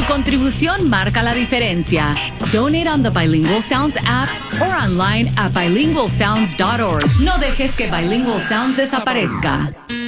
contribución marca la diferencia. Donate on the Bilingual Sounds app or online at bilingualsounds.org. No dejes que Bilingual Sounds desaparezca.